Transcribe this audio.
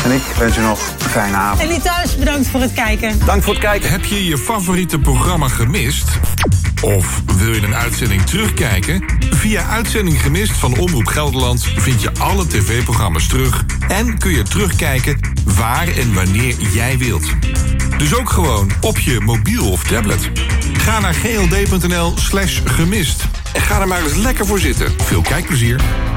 En ik wens u nog een fijne avond. En die thuis, bedankt voor het kijken. Dank voor het kijken. Heb je je favoriete programma gemist? Of wil je een uitzending terugkijken? Via Uitzending Gemist van Omroep Gelderland vind je alle tv-programma's terug. En kun je terugkijken waar en wanneer jij wilt. Dus ook gewoon op je mobiel of tablet. Ga naar gld.nl/gemist. En ga er maar eens lekker voor zitten. Veel kijkplezier.